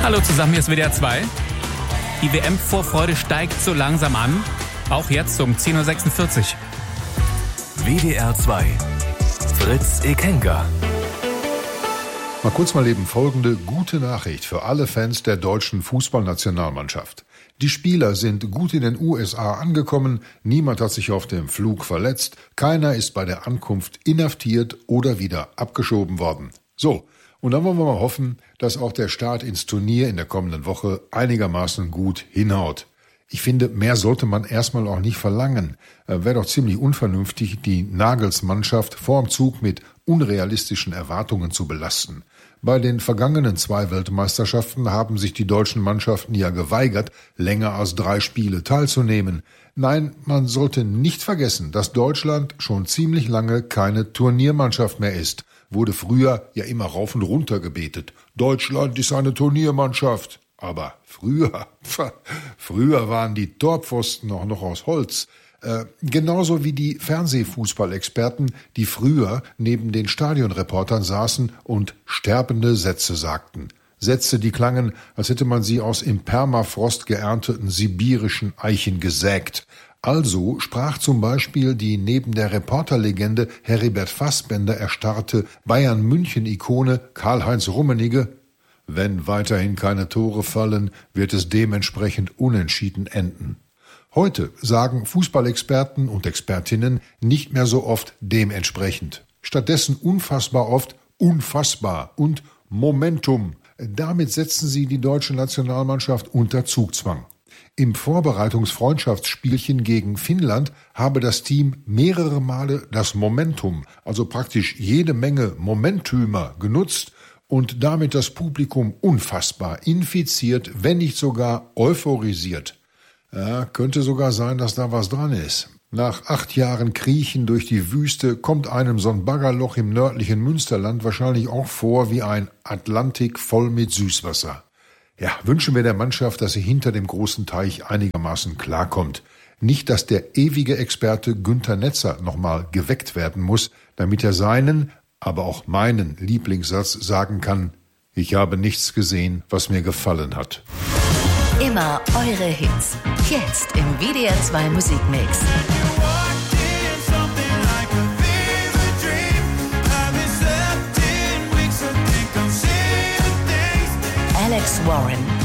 Hallo zusammen, hier ist WDR 2. Die WM-Vorfreude steigt so langsam an, auch jetzt um 10.46 Uhr. WDR 2. Fritz Ekenga. Mal eben folgende gute Nachricht für alle Fans der deutschen Fußballnationalmannschaft. Die Spieler sind gut in den USA angekommen, niemand hat sich auf dem Flug verletzt, keiner ist bei der Ankunft inhaftiert oder wieder abgeschoben worden. So, und dann wollen wir mal hoffen, dass auch der Start ins Turnier in der kommenden Woche einigermaßen gut hinhaut. Ich finde, mehr sollte man erstmal auch nicht verlangen. Wäre doch ziemlich unvernünftig, die Nagelsmannschaft vorm Zug mit unrealistischen Erwartungen zu belasten. Bei den vergangenen 2 Weltmeisterschaften haben sich die deutschen Mannschaften ja geweigert, länger als 3 Spiele teilzunehmen. Nein, man sollte nicht vergessen, dass Deutschland schon ziemlich lange keine Turniermannschaft mehr ist. Wurde früher ja immer rauf und runter gebetet. Deutschland ist eine Turniermannschaft. Aber früher waren die Torpfosten auch noch aus Holz. Genauso wie die Fernsehfußballexperten, die früher neben den Stadionreportern saßen und sterbende Sätze sagten. Sätze, die klangen, als hätte man sie aus im Permafrost geernteten sibirischen Eichen gesägt. Also sprach zum Beispiel die neben der Reporterlegende Heribert Fassbender erstarrte Bayern-München-Ikone Karl-Heinz Rummenigge: Wenn weiterhin keine Tore fallen, wird es dementsprechend unentschieden enden. Heute sagen Fußballexperten und Expertinnen nicht mehr so oft dementsprechend. Stattdessen unfassbar oft unfassbar und Momentum. Damit setzen sie die deutsche Nationalmannschaft unter Zugzwang. Im Vorbereitungsfreundschaftsspielchen gegen Finnland habe das Team mehrere Male das Momentum, also praktisch jede Menge Momenttümer genutzt und damit das Publikum unfassbar infiziert, wenn nicht sogar euphorisiert. Ja, könnte sogar sein, dass da was dran ist. Nach 8 Jahren Kriechen durch die Wüste kommt einem so ein Baggerloch im nördlichen Münsterland wahrscheinlich auch vor wie ein Atlantik voll mit Süßwasser. Ja, wünschen wir der Mannschaft, dass sie hinter dem großen Teich einigermaßen klarkommt. Nicht, dass der ewige Experte Günther Netzer nochmal geweckt werden muss, damit er seinen, aber auch meinen Lieblingssatz sagen kann: Ich habe nichts gesehen, was mir gefallen hat. Immer eure Hits. Jetzt im WDR 2 Musikmix. Alex Warren.